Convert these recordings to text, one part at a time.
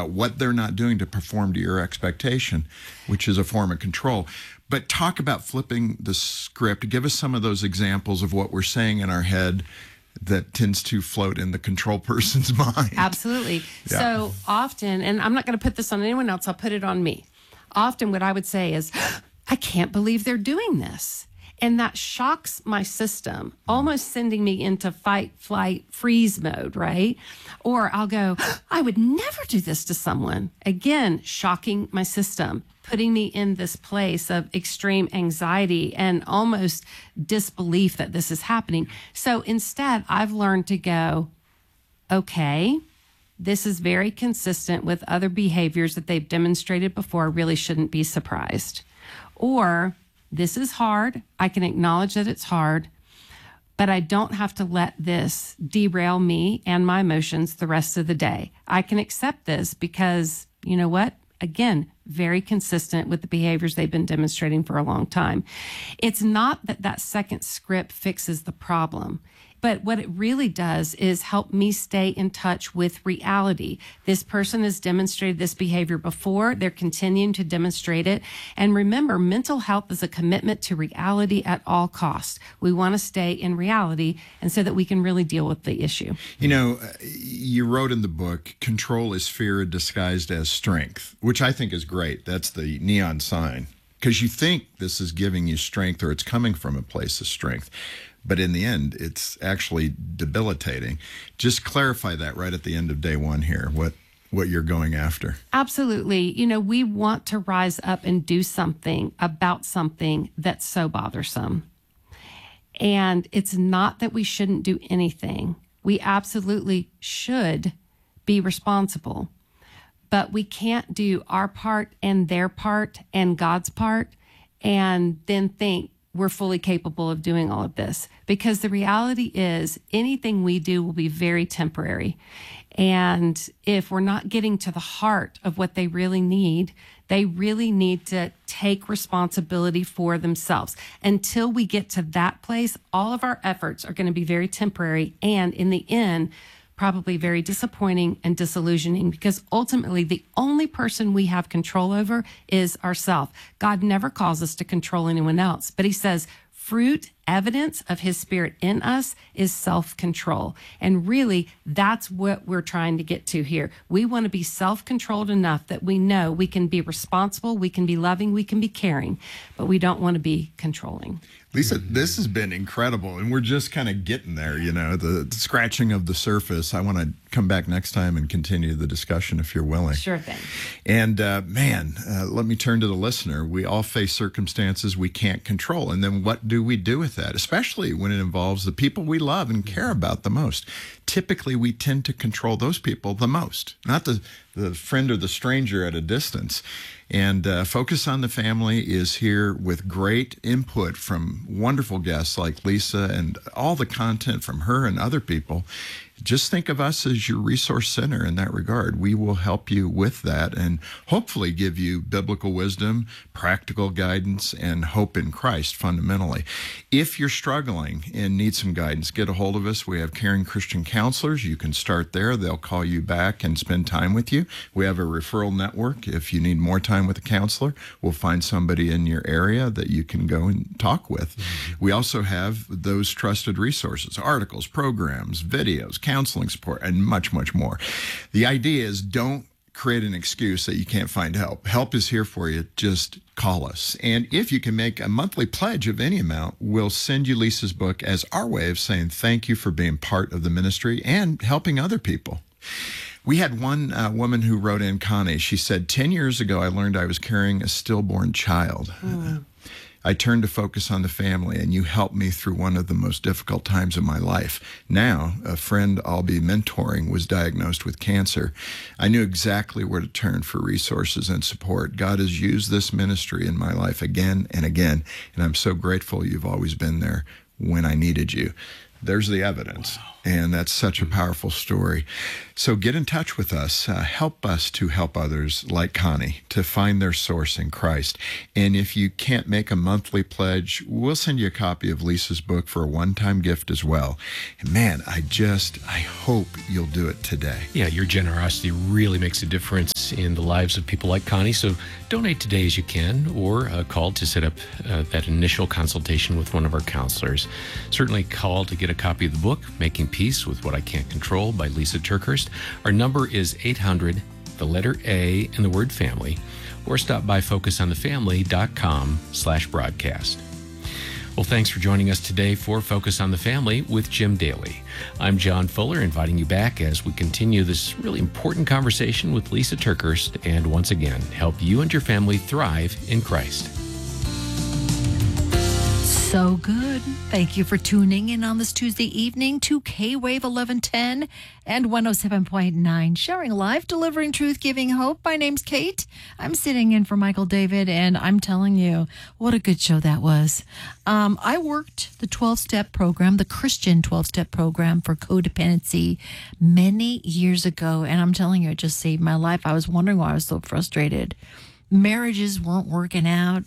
about what they're not doing to perform to your expectation, which is a form of control. But talk about flipping the script. Give us some of those examples of what we're saying in our head that tends to float in the control person's mind. Absolutely. Yeah. So often, and I'm not going to put this on anyone else, I'll put it on me. Often what I would say is, I can't believe they're doing this. And that shocks my system, almost sending me into fight, flight, freeze mode, right? Or I'll go, I would never do this to someone. Again, shocking my system, putting me in this place of extreme anxiety and almost disbelief that this is happening. So instead, I've learned to go, okay, this is very consistent with other behaviors that they've demonstrated before. I really shouldn't be surprised. Or this is hard. I can acknowledge that it's hard, but I don't have to let this derail me and my emotions the rest of the day. I can accept this because, you know what? Again, very consistent with the behaviors they've been demonstrating for a long time. It's not that that second script fixes the problem, but what it really does is help me stay in touch with reality. This person has demonstrated this behavior before. They're continuing to demonstrate it. And remember, mental health is a commitment to reality at all costs. We want to stay in reality and so that we can really deal with the issue. You know, you wrote in the book, control is fear disguised as strength, which I think is great. That's the neon sign, because you think this is giving you strength or it's coming from a place of strength. But in the end, it's actually debilitating. Just clarify that right at the end of day one here, what you're going after. Absolutely. You know, we want to rise up and do something about something that's so bothersome. And it's not that we shouldn't do anything. We absolutely should be responsible. But we can't do our part and their part and God's part and then think we're fully capable of doing all of this, because the reality is anything we do will be very temporary. And if we're not getting to the heart of what they really need to take responsibility for themselves. Until we get to that place, all of our efforts are going to be very temporary and in the end, probably very disappointing and disillusioning, because ultimately the only person we have control over is ourselves. God never calls us to control anyone else, but he says fruit, evidence of his spirit in us is self-control. And really, that's what we're trying to get to here. We want to be self-controlled enough that we know we can be responsible, we can be loving, we can be caring, but we don't want to be controlling. Lisa, this has been incredible, and we're just kind of getting there, you know, the scratching of the surface. I want to come back next time and continue the discussion if you're willing. Sure thing. And let me turn to the listener. We all face circumstances we can't control, and then what do we do with that, especially when it involves the people we love and care about the most? Typically, we tend to control those people the most, not the friend or the stranger at a distance. And Focus on the Family is here with great input from wonderful guests like Lisa and all the content from her and other people. Just think of us as your resource center in that regard. We will help you with that and hopefully give you biblical wisdom, practical guidance, and hope in Christ fundamentally. If you're struggling and need some guidance, get a hold of us. We have caring Christian counselors. You can start there. They'll call you back and spend time with you. We have a referral network. If you need more time with a counselor, we'll find somebody in your area that you can go and talk with. We also have those trusted resources, articles, programs, videos, counseling support, and much, much more. The idea is don't create an excuse that you can't find help. Help is here for you. Just call us. And if you can make a monthly pledge of any amount, we'll send you Lisa's book as our way of saying thank you for being part of the ministry and helping other people. We had one woman who wrote in, Connie. She said, 10 years ago, I learned I was carrying a stillborn child. I turned to Focus on the Family, and you helped me through one of the most difficult times of my life. Now, a friend I'll be mentoring was diagnosed with cancer. I knew exactly where to turn for resources and support. God has used this ministry in my life again and again, and I'm so grateful you've always been there when I needed you. there's the evidence. And that's such a powerful story. So get in touch with us. Help us to help others like Connie to find their source in Christ. And if you can't make a monthly pledge, we'll send you a copy of Lisa's book for a one-time gift as well. And man, I hope you'll do it today. Yeah, your generosity really makes a difference in the lives of people like Connie. So donate today as you can, or call to set up that initial consultation with one of our counselors. Certainly call to get a copy of the book, Making Peace with What I Can't Control by Lisa TerKeurst. Our number is 800, the letter A, and the word family, or stop by focusonthefamily.com/broadcast. Well, thanks for joining us today for Focus on the Family with Jim Daly. I'm John Fuller, inviting you back as we continue this really important conversation with Lisa TerKeurst, and once again, help you and your family thrive in Christ. So good. Thank you for tuning in on this Tuesday evening to K-Wave 1110 and 107.9, sharing life, delivering truth, giving hope. My name's Kate. I'm sitting in for Michael David, and I'm telling you, what a good show that was. I worked the 12-step program, the Christian 12-step program for codependency many years ago, and I'm telling you, it just saved my life. I was wondering why I was so frustrated. Marriages weren't working out.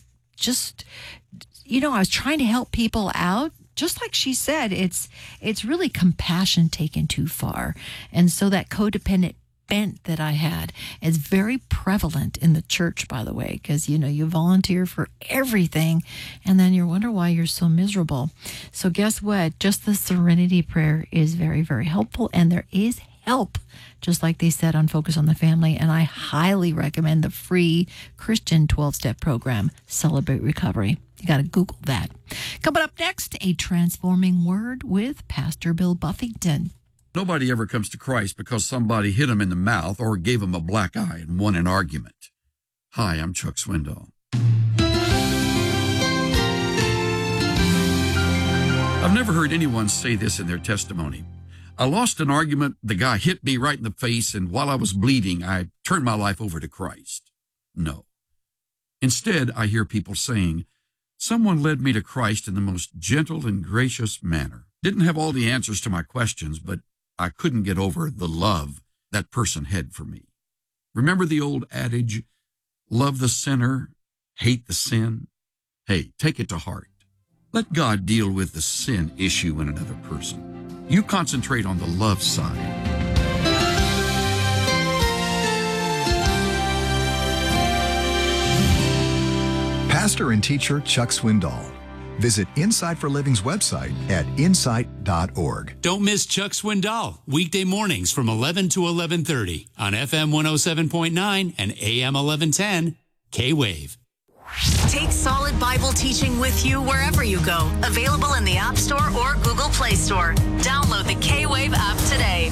I was trying to help people out. Just like she said, it's really compassion taken too far. And so that codependent bent that I had is very prevalent in the church, by the way, because, you volunteer for everything and then you wonder why you're so miserable. So guess what? Just the serenity prayer is very, very helpful, and there is help, just like they said on Focus on the Family. And I highly recommend the free Christian 12-step program, Celebrate Recovery. You got to Google that. Coming up next, a transforming word with Pastor Bill Buffington. Nobody ever comes to Christ because somebody hit him in the mouth or gave him a black eye and won an argument. Hi, I'm Chuck Swindoll. I've never heard anyone say this in their testimony. I lost an argument, the guy hit me right in the face, and while I was bleeding, I turned my life over to Christ. No. Instead, I hear people saying, someone led me to Christ in the most gentle and gracious manner. Didn't have all the answers to my questions, but I couldn't get over the love that person had for me. Remember the old adage, love the sinner, hate the sin? Hey, take it to heart. Let God deal with the sin issue in another person. You concentrate on the love side. Pastor and teacher Chuck Swindoll. Visit Insight for Living's website at insight.org. Don't miss Chuck Swindoll, weekday mornings from 11 to 11:30 on FM 107.9 and AM 1110, K-Wave. Take solid Bible teaching with you wherever you go. Available in the App Store or Google Play Store. Download the K-Wave app today.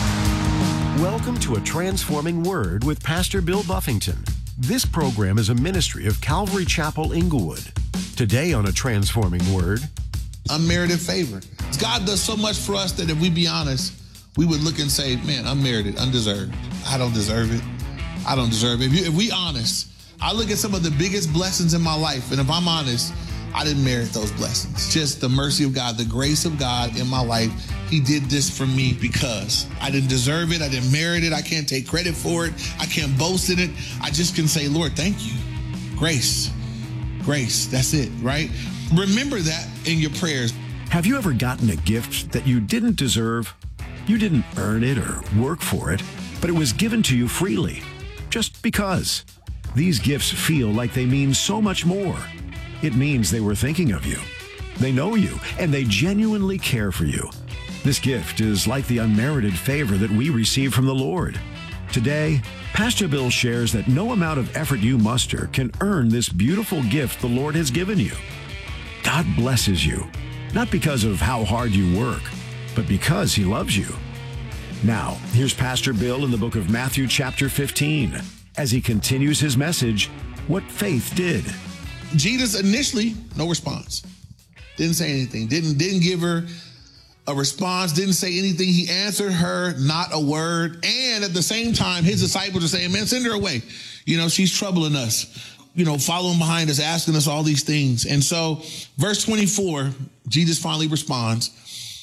Welcome to A Transforming Word with Pastor Bill Buffington. This program is a ministry of Calvary Chapel, Inglewood. Today on A Transforming Word, unmerited favor. God does so much for us that if we be honest, we would look and say, man, unmerited, undeserved. I don't deserve it. I don't deserve it. If we honest, I look at some of the biggest blessings in my life, and if I'm honest, I didn't merit those blessings. Just the mercy of God, the grace of God in my life. He did this for me because I didn't deserve it. I didn't merit it. I can't take credit for it. I can't boast in it. I just can say, Lord, thank you. Grace. Grace. That's it, right? Remember that in your prayers. have you ever gotten a gift that you didn't deserve? You didn't earn it or work for it, but it was given to you freely, just because. These gifts feel like they mean so much more. It means they were thinking of you. They know you, and they genuinely care for you. This gift is like the unmerited favor that we receive from the Lord. Today, Pastor Bill shares that no amount of effort you muster can earn this beautiful gift the Lord has given you. God blesses you, not because of how hard you work, but because He loves you. Now, here's Pastor Bill in the book of Matthew chapter 15, as he continues his message, What Faith Did. Jesus initially, no response. Didn't say anything. Didn't give her a response. Didn't say anything. He answered her not a word. And at the same time, his disciples are saying, man, send her away. You know, she's troubling us. You know, following behind us, asking us all these things. And so verse 24, Jesus finally responds.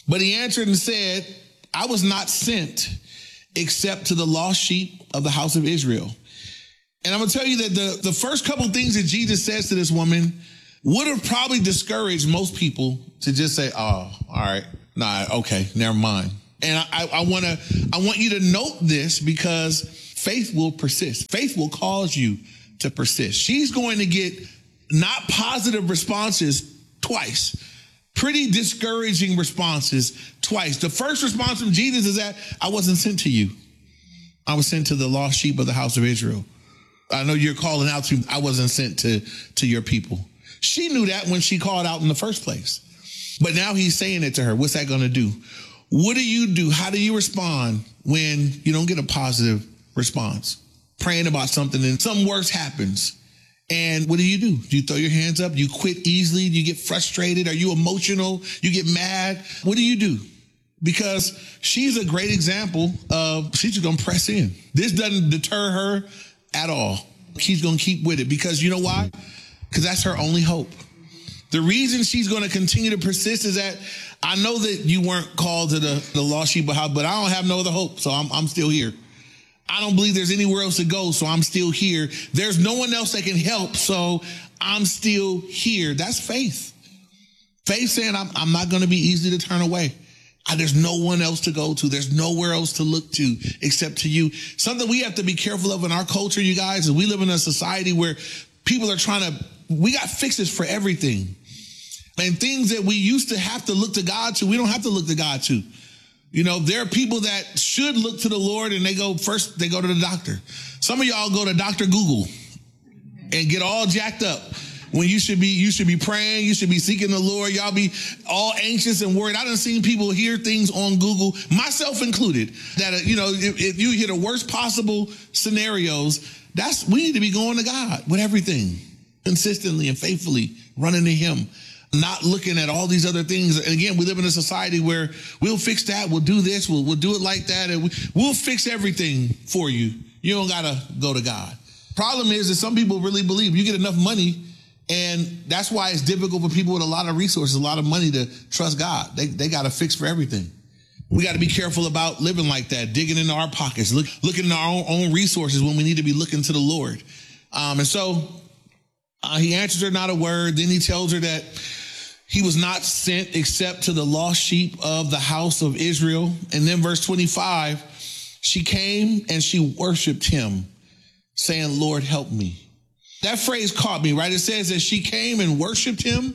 But he answered and said, I was not sent except to the lost sheep of the house of Israel. And I'm going to tell you that the first couple of things that Jesus says to this woman would have probably discouraged most people to just say, oh, all right, nah, okay, never mind. And I want you to note this because faith will persist. Faith will cause you to persist. She's going to get not positive responses twice. Pretty discouraging responses twice. The first response from Jesus is that I wasn't sent to you. I was sent to the lost sheep of the house of Israel. I know you're calling out to, I wasn't sent to your people. She knew that when she called out in the first place. But now he's saying it to her. What's that going to do? What do you do? How do you respond when you don't get a positive response? Praying about something and something worse happens. And what do? Do you throw your hands up? Do you quit easily? Do you get frustrated? Are you emotional? You get mad? What do you do? Because she's a great example of she's just going to press in. This doesn't deter her at all. She's going to keep with it because you know why? Because that's her only hope. The reason she's going to continue to persist is that I know that you weren't called to the lost sheep house, but I don't have no other hope. So I'm still here. I don't believe there's anywhere else to go, so I'm still here. There's no one else that can help, so I'm still here. That's faith. Faith saying I'm not going to be easy to turn away. There's no one else to go to. There's nowhere else to look to except to you. Something we have to be careful of in our culture, you guys, is we live in a society where people are we got fixes for everything. And things that we used to have to look to God to, we don't have to look to God to. You know, there are people that should look to the Lord and they go to the doctor. Some of y'all go to Dr. Google and get all jacked up when you should be praying. You should be seeking the Lord. Y'all be all anxious and worried. I done seen people hear things on Google, myself included, that, if you hear the worst possible scenarios, we need to be going to God with everything consistently and faithfully running to him. Not looking at all these other things. And again, we live in a society where we'll fix that. We'll do this. We'll do it like that. And we'll fix everything for you. You don't got to go to God. Problem is that some people really believe you get enough money. And that's why it's difficult for people with a lot of resources, a lot of money to trust God. They got a fix for everything. We got to be careful about living like that, digging into our pockets, looking into our own resources when we need to be looking to the Lord. And so he answers her not a word. Then he tells her that he was not sent except to the lost sheep of the house of Israel. And then verse 25, she came and she worshiped him, saying, Lord, help me. That phrase caught me, right? It says that she came and worshiped him.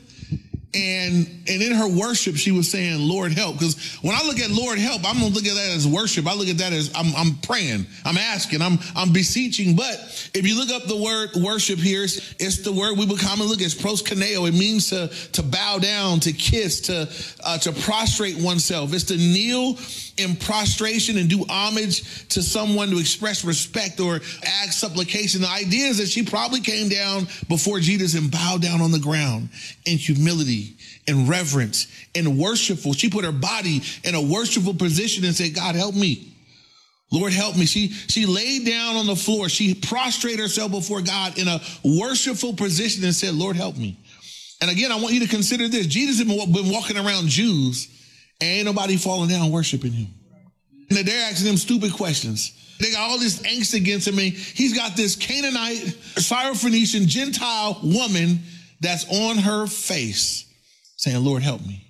And in her worship, she was saying, Lord, help. Because when I look at Lord, help, I'm going to look at that as worship. I look at that as I'm praying, I'm asking, I'm beseeching. But if you look up the word worship here, it's the word we would commonly look at as proskuneo. It means to bow down, to kiss, to prostrate oneself. It's to kneel in prostration and do homage to someone, to express respect or ask supplication. The idea is that she probably came down before Jesus and bowed down on the ground in humility, in reverence, in worshipful. She put her body in a worshipful position and said, God, help me. Lord, help me. She laid down on the floor. She prostrated herself before God in a worshipful position and said, Lord, help me. And again, I want you to consider this. Jesus has been walking around Jews, and ain't nobody falling down worshiping him. And they're asking him stupid questions. They got all this angst against him. And he's got this Canaanite, Syrophoenician, Gentile woman that's on her face saying, Lord, help me.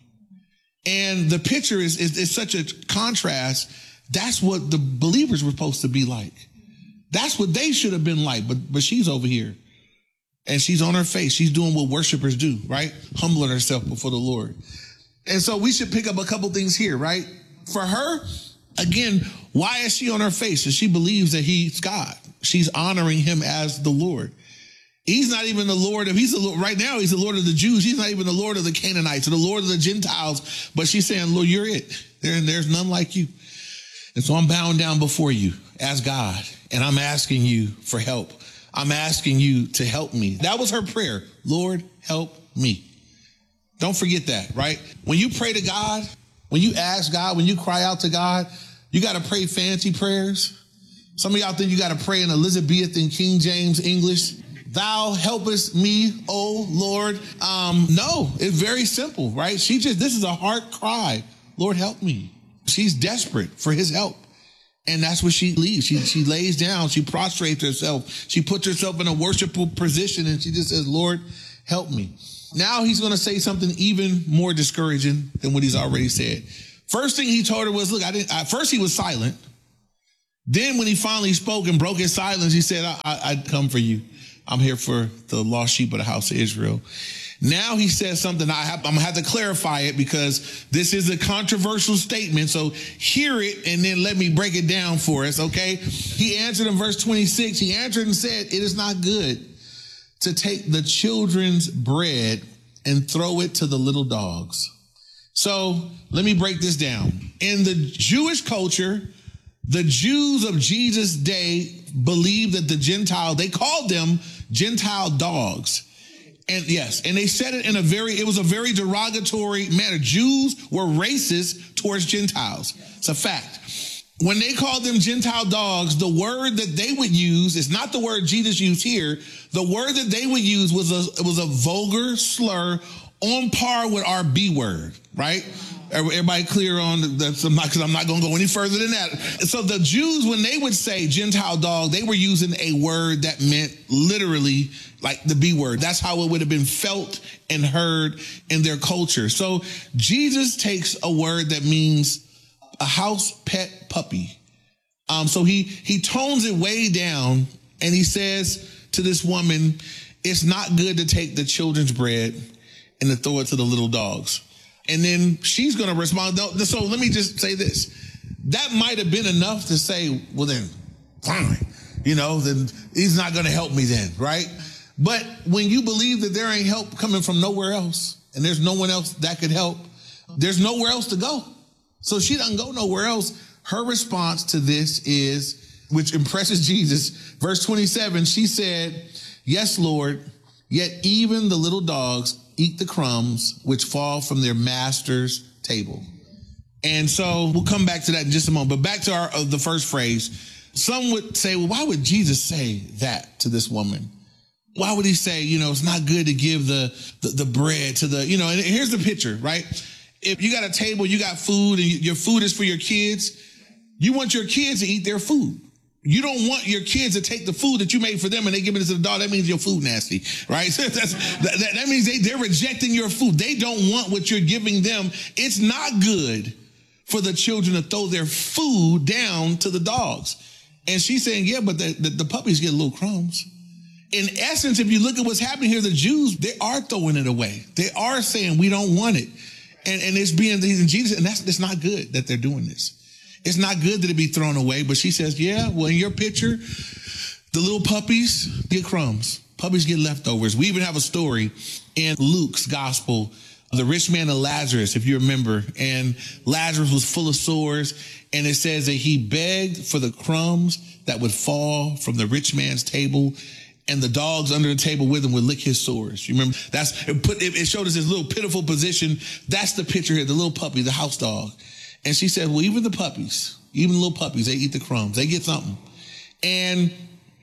And the picture is such a contrast. That's what the believers were supposed to be like. That's what they should have been like. But she's over here and she's on her face. She's doing what worshipers do, right? Humbling herself before the Lord. And so we should pick up a couple things here, right? For her, again, why is she on her face? Because she believes that he's God. She's honoring him as the Lord. He's not even the Lord of, right now he's the Lord of the Jews. He's not even the Lord of the Canaanites or the Lord of the Gentiles. But she's saying, Lord, you're it. There's none like you. And so I'm bowing down before you as God. And I'm asking you for help. I'm asking you to help me. That was her prayer. Lord, help me. Don't forget that, right? When you pray to God, when you ask God, when you cry out to God, you got to pray fancy prayers. Some of y'all think you got to pray in Elizabethan King James English. Thou helpest me, oh Lord. No, it's very simple, right? This is a heart cry Lord, help me. She's desperate for his help. And that's what she leaves. She lays down. She prostrates herself. She puts herself in a worshipful position and she just says, Lord, help me. Now he's going to say something even more discouraging than what he's already said. First thing he told her was, look, at first he was silent. Then when he finally spoke and broke his silence, he said, I'd come for you. I'm here for the lost sheep of the house of Israel. Now he says something. I'm going to have to clarify it because this is a controversial statement. So hear it and then let me break it down for us, okay? He answered in verse 26. He answered and said, it is not good to take the children's bread and throw it to the little dogs. So let me break this down. In the Jewish culture, the Jews of Jesus' day believed that the Gentile, they called them Gentile dogs. And yes, and they said it it was a very derogatory manner. Jews were racist towards Gentiles. It's a fact. When they called them Gentile dogs, the word that they would use is not the word Jesus used here. The word that they would use was a vulgar slur on par with our B word, right? Everybody clear on that? Because I'm not going to go any further than that. So the Jews, when they would say Gentile dog, they were using a word that meant literally like the B word. That's how it would have been felt and heard in their culture. So Jesus takes a word that means a house pet puppy. So he tones it way down and he says to this woman, it's not good to take the children's bread and to throw it to the little dogs. And then she's going to respond. So let me just say this. That might have been enough to say, well, then fine, then he's not going to help me then, right? But when you believe that there ain't help coming from nowhere else and there's no one else that could help, there's nowhere else to go. So she doesn't go nowhere else. Her response to this is, which impresses Jesus, verse 27, she said, yes, Lord, yet even the little dogs eat the crumbs which fall from their master's table. And so we'll come back to that in just a moment. But back to the first phrase. Some would say, well, why would Jesus say that to this woman? Why would he say, it's not good to give the bread to the, and here's the picture, right? If you got a table, you got food and your food is for your kids, you want your kids to eat their food. You don't want your kids to take the food that you made for them and they give it to the dog. That means your food nasty, right? That means they're rejecting your food. They don't want what you're giving them. It's not good for the children to throw their food down to the dogs. And she's saying, yeah, but the puppies get little crumbs. In essence, if you look at what's happening here, the Jews, they are throwing it away. They are saying we don't want it. And it's being Jesus, and it's not good that they're doing this. It's not good that it be thrown away, but she says, yeah, well, in your picture, the little puppies get crumbs. Puppies get leftovers. We even have a story in Luke's gospel, the rich man and Lazarus, if you remember, and Lazarus was full of sores, and it says that he begged for the crumbs that would fall from the rich man's table, and the dogs under the table with him would lick his sores. You remember? It showed us this little pitiful position. That's the picture here, the little puppy, the house dog. And she said, well, even the puppies, even the little puppies, they eat the crumbs. They get something. And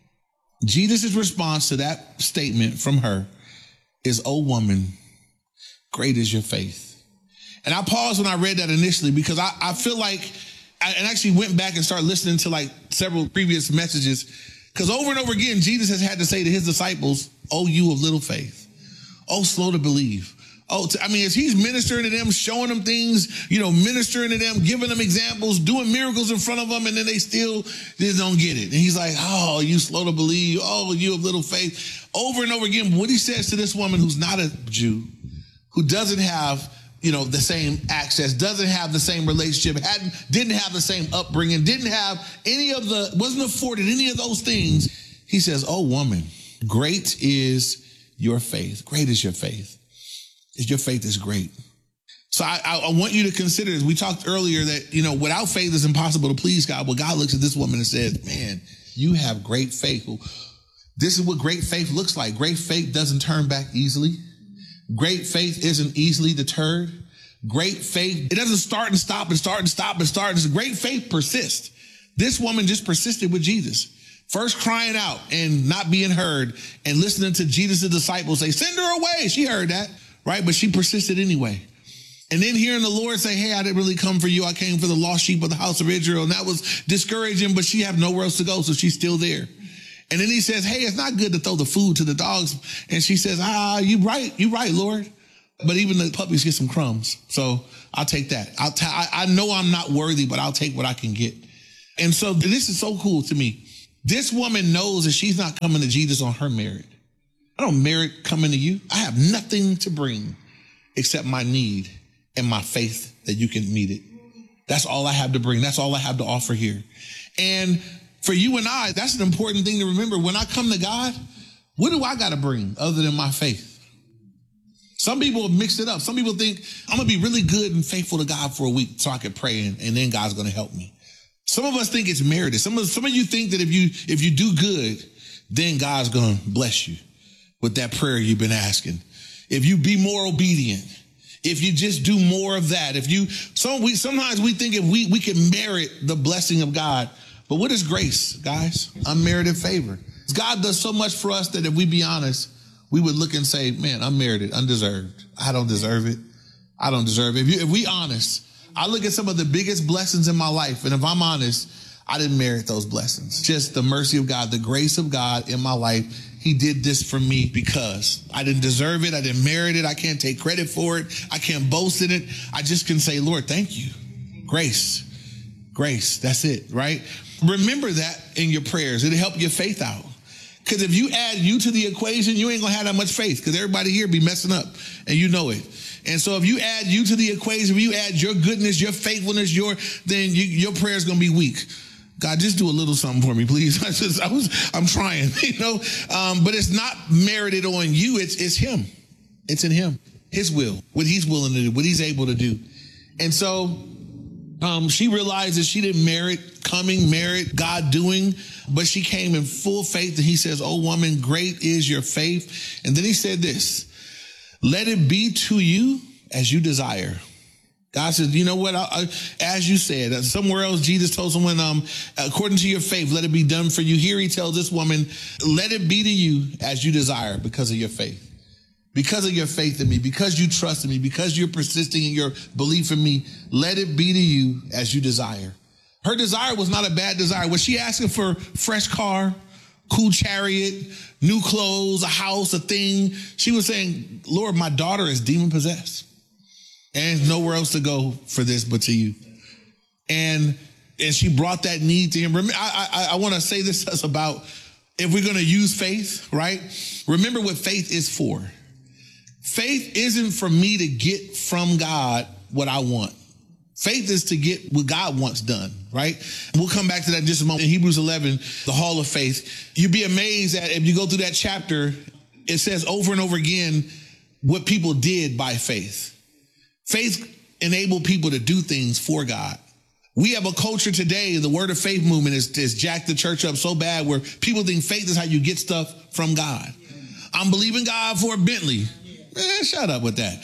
Jesus' response to that statement from her is, oh, woman, great is your faith. And I paused when I read that initially because I feel like, and actually went back and started listening to like several previous messages, because over and over again, Jesus has had to say to his disciples, oh, you of little faith, oh, slow to believe. As he's ministering to them, showing them things, ministering to them, giving them examples, doing miracles in front of them, and then they still don't get it. And he's like, oh, you slow to believe. Oh, you of little faith. Over and over again, what he says to this woman who's not a Jew, who doesn't have, the same access, doesn't have the same relationship, didn't have the same upbringing, wasn't afforded any of those things. He says, oh, woman, great is your faith. Great is your faith. Your faith is great. So I want you to consider this. We talked earlier that, without faith it's impossible to please God. Well, God looks at this woman and says, man, you have great faith. Well, this is what great faith looks like. Great faith doesn't turn back easily. Great faith isn't easily deterred. Great faith, it doesn't start and stop and start and stop and start. Great faith persists. This woman just persisted with Jesus. First crying out and not being heard and listening to Jesus' disciples say, send her away. She heard that. Right? But she persisted anyway. And then hearing the Lord say, hey, I didn't really come for you. I came for the lost sheep of the house of Israel. And that was discouraging, but she had nowhere else to go. So she's still there. And then he says, hey, it's not good to throw the food to the dogs. And she says, you right, Lord. But even the puppies get some crumbs. So I'll take that. I know I'm not worthy, but I'll take what I can get. And so this is so cool to me. This woman knows that she's not coming to Jesus on her merit. I don't merit coming to you. I have nothing to bring except my need and my faith that you can meet it. That's all I have to bring. That's all I have to offer here. And for you and I, that's an important thing to remember. When I come to God, what do I got to bring other than my faith? Some people mix it up. Some people think I'm going to be really good and faithful to God for a week so I can pray and then God's going to help me. Some of us think it's merited. Some of you think that if you do good, then God's going to bless you with that prayer you've been asking. If you be more obedient, if you just do more of that, sometimes we think if we can merit the blessing of God. But what is grace, guys? Unmerited favor. God does so much for us that if we be honest, we would look and say, man, unmerited, undeserved. I don't deserve it. I don't deserve it. If we honest, I look at some of the biggest blessings in my life, and if I'm honest, I didn't merit those blessings. Just the mercy of God, the grace of God in my life. He did this for me because I didn't deserve it. I didn't merit it. I can't take credit for it. I can't boast in it. I just can say, Lord, thank you. Grace. That's it, right? Remember that in your prayers. It'll help your faith out. Because if you add you to the equation, you ain't going to have that much faith because everybody here be messing up and you know it. And so if you add you to the equation, if you add your goodness, your faithfulness, then your prayer is going to be weak. God, just do a little something for me, please. I'm trying, but it's not merited on you. It's him. It's in him, his will, what he's willing to do, what he's able to do. And so she realizes she didn't merit God doing, but she came in full faith. And he says, oh woman, great is your faith. And then he said this, let it be to you as you desire. God says, you know what? As you said, somewhere else, Jesus told someone, according to your faith, let it be done for you. Here he tells this woman, let it be to you as you desire because of your faith. Because of your faith in me, because you trust in me, because you're persisting in your belief in me, let it be to you as you desire. Her desire was not a bad desire. Was she asking for fresh car, cool chariot, new clothes, a house, a thing? She was saying, Lord, my daughter is demon possessed. And there's nowhere else to go for this but to you. And she brought that need to him. I want to say this about if we're going to use faith, right? Remember what faith is for. Faith isn't for me to get from God what I want. Faith is to get what God wants done, right? We'll come back to that in just a moment. In Hebrews 11, the hall of faith, you'd be amazed that if you go through that chapter, it says over and over again what people did by faith. Faith enabled people to do things for God. We have a culture today, the Word of Faith movement is jacked the church up so bad where people think faith is how you get stuff from God. I'm believing God for a Bentley. Man, shut up with that.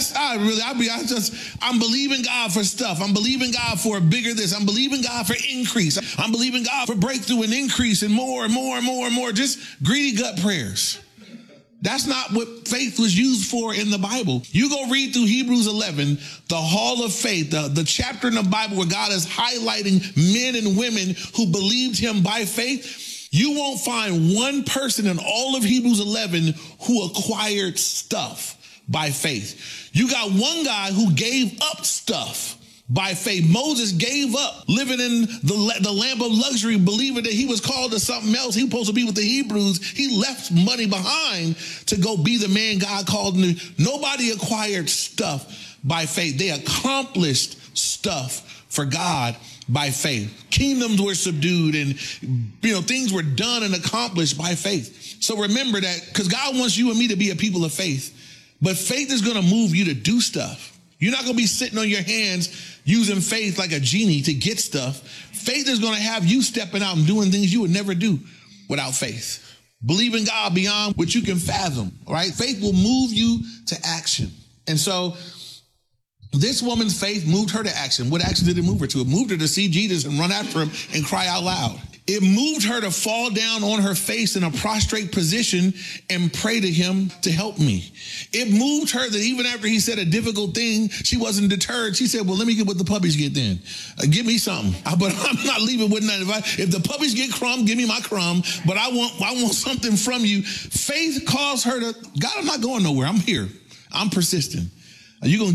I'm believing God for stuff. I'm believing God for a bigger this. I'm believing God for increase. I'm believing God for breakthrough and increase and more and more and more and more. Just greedy gut prayers. That's not what faith was used for in the Bible. You go read through Hebrews 11, the hall of faith, the chapter in the Bible where God is highlighting men and women who believed him by faith. You won't find one person in all of Hebrews 11 who acquired stuff by faith. You got one guy who gave up stuff by faith. Moses gave up living in the lamp of luxury, believing that he was called to something else. He was supposed to be with the Hebrews. He left money behind to go be the man God called him to. Nobody acquired stuff by faith. They accomplished stuff for God by faith. Kingdoms were subdued and things were done and accomplished by faith. So remember that, because God wants you and me to be a people of faith. But faith is going to move you to do stuff. You're not going to be sitting on your hands using faith like a genie to get stuff. Faith is going to have you stepping out and doing things you would never do without faith. Believing God beyond what you can fathom, right? Faith will move you to action. And so this woman's faith moved her to action. What action did it move her to? It moved her to see Jesus and run after him and cry out loud. It moved her to fall down on her face in a prostrate position and pray to him to help me. It moved her that even after he said a difficult thing, she wasn't deterred. She said, well, let me get what the puppies get then. Give me something. But I'm not leaving with nothing. If the puppies get crumb, give me my crumb. But I want something from you. Faith caused her to, God, I'm not going nowhere. I'm here. I'm persistent. I'm waiting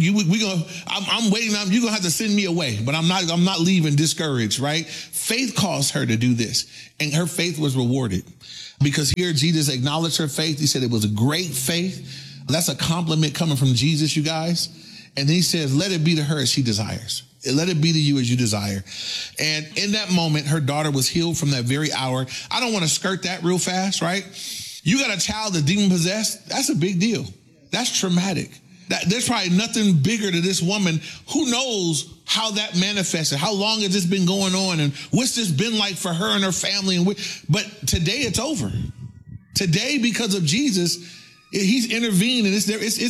on, you're going to have to send me away, but I'm not leaving discouraged, right? Faith caused her to do this, and her faith was rewarded, because here Jesus acknowledged her faith. He said it was a great faith. That's a compliment coming from Jesus, you guys. And then he says, let it be to her as she desires. Let it be to you as you desire. And in that moment, her daughter was healed from that very hour. I don't want to skirt that real fast, right? You got a child that's demon possessed. That's a big deal. That's traumatic. There's probably nothing bigger to this woman. Who knows how that manifested? How long has this been going on? And what's this been like for her and her family? But today it's over. Today, because of Jesus, he's intervened, and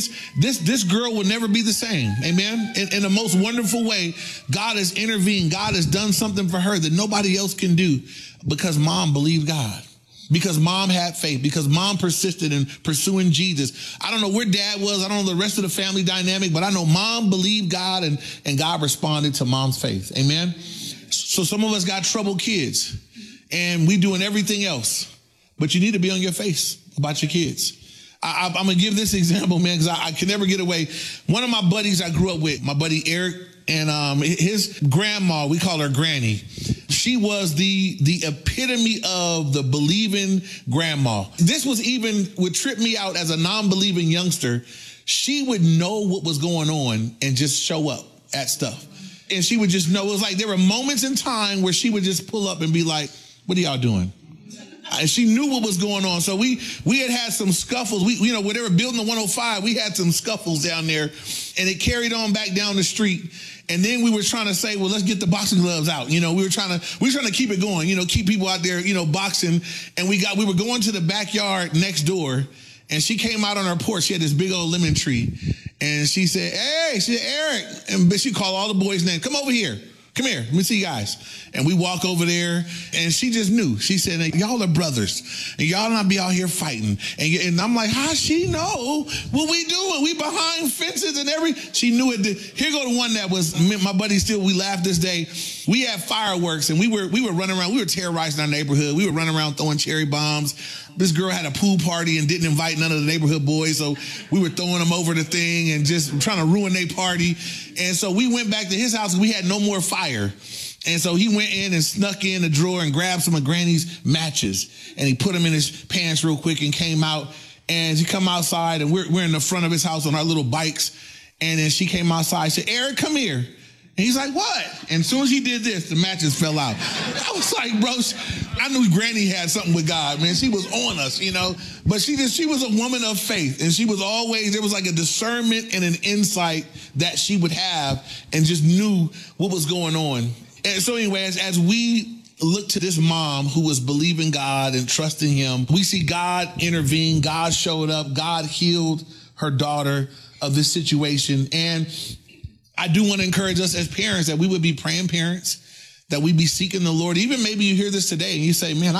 this girl will never be the same. Amen. In the most wonderful way, God has intervened. God has done something for her that nobody else can do, because mom believed God. Because mom had faith, because mom persisted in pursuing Jesus. I don't know where dad was. I don't know the rest of the family dynamic, but I know mom believed God, and God responded to mom's faith. Amen. So some of us got troubled kids, and we doing everything else, but you need to be on your face about your kids. I'm going to give this example, man, because I can never get away. One of my buddies I grew up with, my buddy Eric, and his grandma, we call her Granny. She was the epitome of the believing grandma. This would trip me out as a non-believing youngster. She would know what was going on and just show up at stuff. And she would just know. It was like there were moments in time where she would just pull up and be like, what are y'all doing? And she knew what was going on. So we had some scuffles. When they were building the 105, we had some scuffles down there, and it carried on back down the street. And then we were trying to say, well, let's get the boxing gloves out. We were trying to keep it going, keep people out there, boxing. And we were going to the backyard next door, and she came out on her porch. She had this big old lemon tree, and she said, hey, she said, Eric. And she called all the boys' names. Come over here. Come here, let me see you guys. And we walk over there, and she just knew. She said, hey, y'all are brothers, and y'all not be out here fighting. And I'm like, how she know what we doing? We behind fences and she knew it. Here go the one that was, my buddy still, we laugh this day. We had fireworks, and we were running around. We were terrorizing our neighborhood. We were running around throwing cherry bombs. This girl had a pool party and didn't invite none of the neighborhood boys, so we were throwing them over the thing and just trying to ruin their party. And so we went back to his house, and we had no more fire. And so he went in and snuck in the drawer and grabbed some of Granny's matches, and he put them in his pants real quick and came out. And he come outside, and we're in the front of his house on our little bikes. And then she came outside, said, Eric, come here. And he's like, what? And as soon as he did this, the matches fell out. I was like, bro, I knew Granny had something with God, man. She was on us, But she was a woman of faith. And she was always, there was like a discernment and an insight that she would have, and just knew what was going on. And so anyway, as we look to this mom who was believing God and trusting him, we see God intervene. God showed up. God healed her daughter of this situation. And I do want to encourage us as parents that we would be praying parents, that we be seeking the Lord. Even maybe you hear this today and you say, man,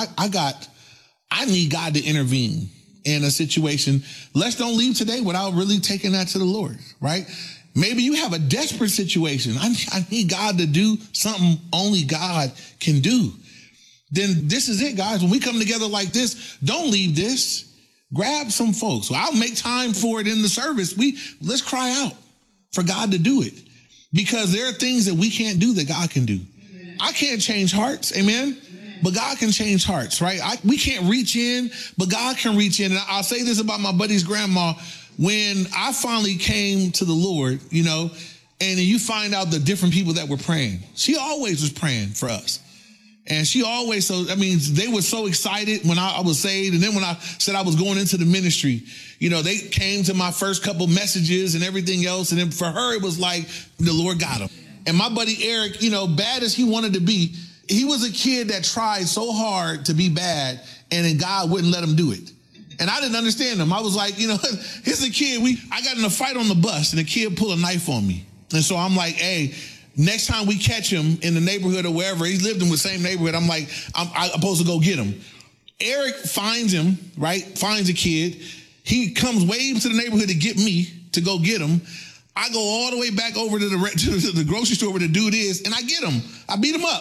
I need God to intervene in a situation. Let's don't leave today without really taking that to the Lord, right? Maybe you have a desperate situation. I need God to do something only God can do. Then this is it, guys. When we come together like this, don't leave this. Grab some folks. So I'll make time for it in the service. Let's cry out for God to do it, because there are things that we can't do that God can do. I can't change hearts. Amen. But God can change hearts, right? We can't reach in, but God can reach in. And I'll say this about my buddy's grandma. When I finally came to the Lord, and you find out the different people that were praying, she always was praying for us. And she always, they were so excited when I was saved. And then when I said I was going into the ministry, they came to my first couple messages and everything else. And then for her, it was like the Lord got him. And my buddy Eric, bad as he wanted to be, he was a kid that tried so hard to be bad, and then God wouldn't let him do it. And I didn't understand him. I was like, here's a kid. I got in a fight on the bus, and a kid pulled a knife on me. And so I'm like, hey, Next time we catch him in the neighborhood or wherever, he's lived in the same neighborhood. I'm like, I'm supposed to go get him. Eric finds him, right? Finds a kid. He comes way into the neighborhood to get me to go get him. I go all the way back over to the grocery store where the dude is, and I get him. I beat him up.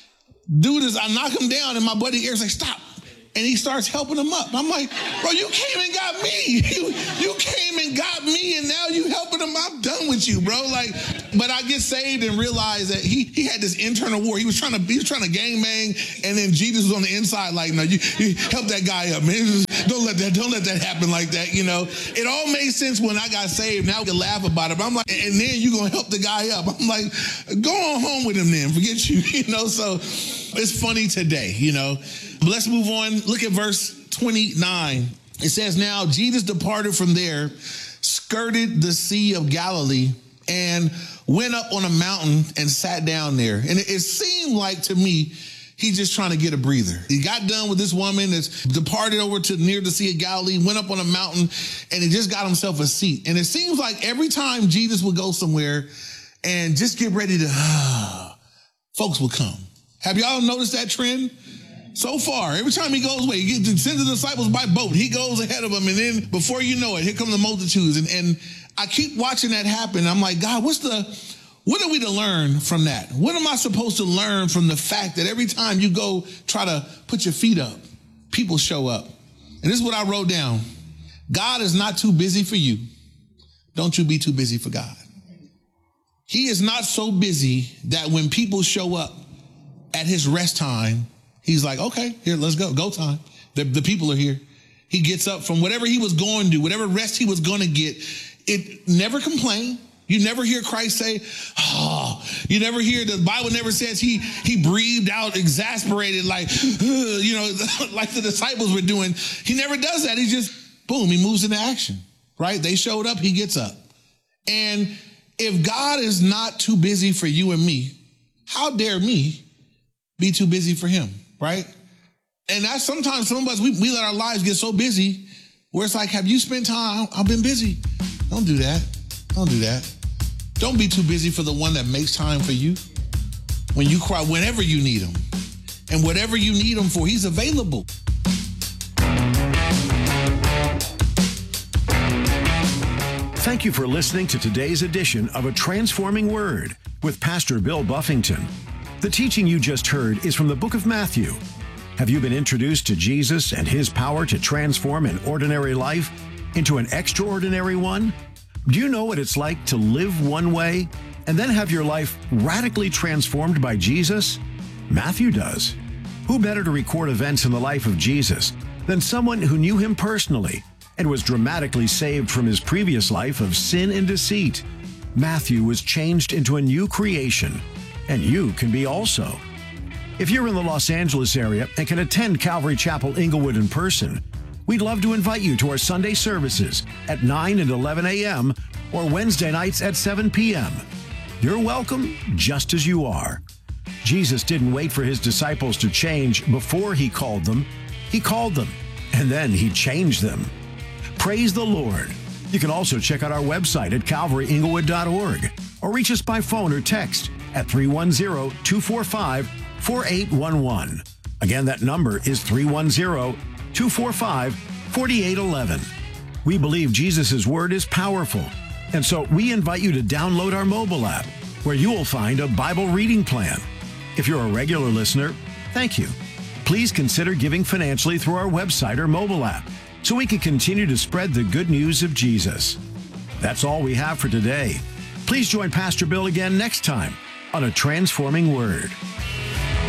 I knock him down, and my buddy Eric's like, stop. And he starts helping him up. I'm like, bro, you came and got me. You came and got me, and now you helping him. I'm done with you, bro. Like, but I get saved and realize that he had this internal war. He was trying to gangbang, and then Jesus was on the inside, like, no, you help that guy up, man. Don't let that happen like that. You know, it all made sense when I got saved. Now we can laugh about it. But I'm like, and then you gonna help the guy up. I'm like, go on home with him then. Forget you. You know, so it's funny today. You know. But let's move on. Look at verse 29. It says, now Jesus departed from there, skirted the Sea of Galilee, and went up on a mountain and sat down there. And it seemed like to me, he's just trying to get a breather. He got done with this woman that's departed over to near the Sea of Galilee, went up on a mountain, and he just got himself a seat. And it seems like every time Jesus would go somewhere and just get ready to, folks would come. Have y'all noticed that trend? So far, every time he goes away, he sends the disciples by boat. He goes ahead of them, and then before you know it, here come the multitudes. And I keep watching that happen. I'm like, God, what are we to learn from that? What am I supposed to learn from the fact that every time you go try to put your feet up, people show up? And this is what I wrote down. God is not too busy for you. Don't you be too busy for God. He is not so busy that when people show up at his rest time, he's like, okay, here, let's go. Go time. The people are here. He gets up from whatever he was going to do, whatever rest he was going to get. It never complained. You never hear Christ say, oh, you never hear, the Bible never says he breathed out exasperated, like, like the disciples were doing. He never does that. He just, boom, he moves into action, right? They showed up, he gets up. And if God is not too busy for you and me, how dare me be too busy for him? Right? And that's sometimes some of us, we let our lives get so busy where it's like, have you spent time? I've been busy. Don't do that. Don't do that. Don't be too busy for the one that makes time for you. When you cry, whenever you need him. And whatever you need him for, he's available. Thank you for listening to today's edition of A Transforming Word with Pastor Bill Buffington. The teaching you just heard is from the book of Matthew. Have you been introduced to Jesus and his power to transform an ordinary life into an extraordinary one? Do you know what it's like to live one way and then have your life radically transformed by Jesus? Matthew does. Who better to record events in the life of Jesus than someone who knew him personally and was dramatically saved from his previous life of sin and deceit? Matthew was changed into a new creation. And you can be also. If you're in the Los Angeles area and can attend Calvary Chapel Inglewood in person, we'd love to invite you to our Sunday services at 9 and 11 a.m. or Wednesday nights at 7 p.m. You're welcome just as you are. Jesus didn't wait for his disciples to change before he called them. He called them, and then he changed them. Praise the Lord. You can also check out our website at calvaryinglewood.org or reach us by phone or text at 310-245-4811. Again, that number is 310-245-4811. We believe Jesus' word is powerful, and so we invite you to download our mobile app, where you will find a Bible reading plan. If you're a regular listener, thank you. Please consider giving financially through our website or mobile app, so we can continue to spread the good news of Jesus. That's all we have for today. Please join Pastor Bill again next time on A Transforming Word.